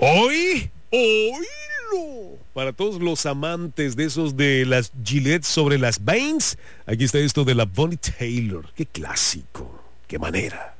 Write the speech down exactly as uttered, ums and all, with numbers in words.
Hoy, oílo. Para todos los amantes de esos de las Gillette sobre las Vans, aquí está esto de la Bonnie Taylor. Qué clásico, qué manera.